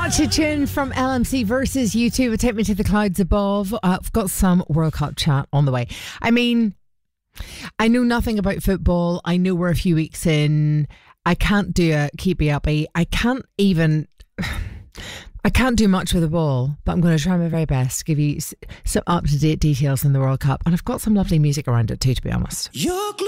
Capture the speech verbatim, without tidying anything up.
Catchy tune from L M C versus U two would take me to the clouds above. Uh, I've got some World Cup chat on the way. I mean, I know nothing about football. I know we're a few weeks in. I can't do a keep me upbeat. I can't even... I can't do much with the ball, but I'm going to try my very best to give you some up-to-date details in the World Cup. And I've got some lovely music around it too, to be honest. You're